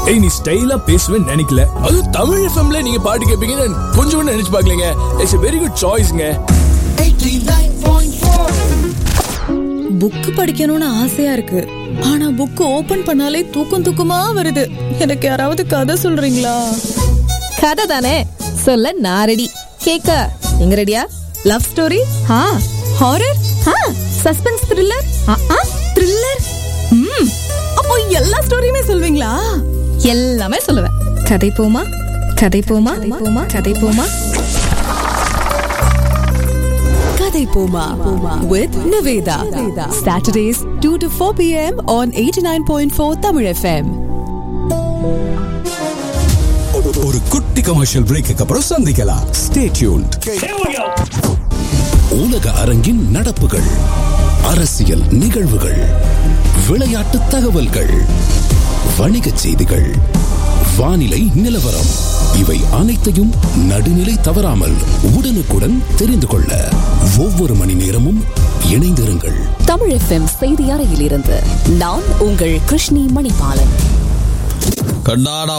ஏய் நீ ஸ்டைலா பேசுவேன்னு நினைக்கல. அதுவும் தமிழ் எஃப்எம்ல நீங்க பாட்டு கேட்பீங்கன்னு கொஞ்சம் கூட நினைச்சு பார்க்கலங்க. It's a very good choiceங்க. 89.4. Book படிக்கணும்னு ஆசையா இருக்கு. ஆனா புக் ஓபன் பண்ணாலே தூக்கமா வருது. எனக்கு யாராவது கதை சொல்றீங்களா? கதை தானே சொல்ல நான் ரெடி. கேக்க நீங்க ரெடியா? Love story, horror, suspense, thriller, thriller. அப்போ எல்லா ஸ்டோரியுமே சொல்வீங்களா? எல்லாமே சொல்லுவேன். கதை போமா, கதை போமா, கதை போமா, கதை போமா with Niveda. Saturdays 2 to 4 p.m. on 89.4 Tamil FM. ஒரு குட்டி கமர்ஷியல் பிரேக்கு அப்புறம் சந்திக்கலாம். Stay tuned. உலக அரங்கின் நடப்புகள், அரசியல் நிகழ்வுகள், விளையாட்டு தகவல்கள், வணிகச் செய்திகள், வானிலை நிலவரம், இவை அனைத்தையும் நடுநிலை தவறாமல் உடனுக்குடன் தெரிந்து கொள்ள ஒவ்வொரு மணி நேரமும் இணைந்திருங்கள். தமிழ் FM செய்தி அறையிலிருந்து நான் உங்கள் கிருஷ்ணி மணிபாலன். கண்ணாடா